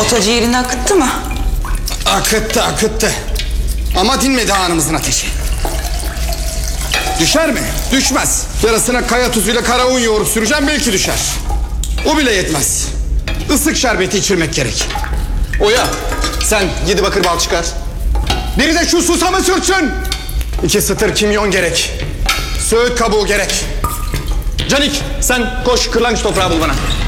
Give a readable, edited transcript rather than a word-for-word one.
Ota ciğerini akıttı mı? Akıttı akıttı. Ama dinmedi hanımızın ateşi. Düşer mi? Düşmez. Yarasına kaya tuzuyla kara un yoğurup süreceğim, belki düşer. O bile yetmez. Isık şerbeti içirmek gerek. Oya, sen 7 bakır bal çıkar. Biri de şu susamı sürtsün. 2 sıtır kimyon gerek. Söğüt kabuğu gerek. Canik, sen koş kırlangıç toprağı bul bana.